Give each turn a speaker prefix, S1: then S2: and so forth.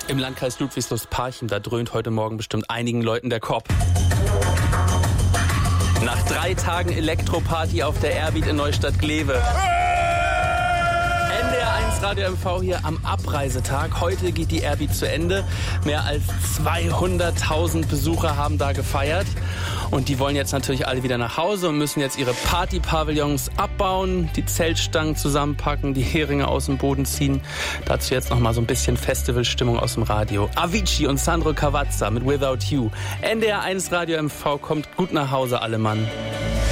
S1: Im Landkreis Ludwigslust-Parchim, da dröhnt heute Morgen bestimmt einigen Leuten der Kopf. Nach 3 Tagen Elektroparty auf der Airbeat in Neustadt-Glewe. NDR1 Radio MV hier am Abreisetag. Heute geht die Airbeat zu Ende. Mehr als 200.000 Besucher haben da gefeiert. Und die wollen jetzt natürlich alle wieder nach Hause und müssen jetzt ihre Partypavillons abbauen, die Zeltstangen zusammenpacken, die Heringe aus dem Boden ziehen. Dazu jetzt nochmal so ein bisschen Festivalstimmung aus dem Radio. Avicii und Sandro Cavazza mit Without You. NDR1 Radio MV kommt gut nach Hause, alle Mann.